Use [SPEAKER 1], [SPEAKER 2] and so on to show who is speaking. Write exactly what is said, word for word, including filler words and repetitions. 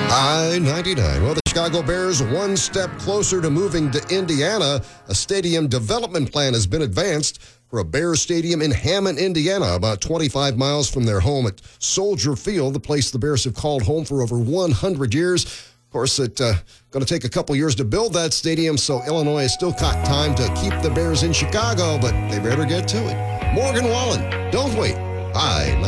[SPEAKER 1] I ninety-nine. Well, the Chicago Bears one step closer to moving to Indiana. A stadium development plan has been advanced for a Bears stadium in Hammond, Indiana, about twenty-five miles from their home at Soldier Field, the place the Bears have called home for over one hundred years. Of course, it's uh, going to take a couple years to build that stadium, so Illinois has still got time to keep the Bears in Chicago, but they better get to it. Morgan Wallen, don't wait. I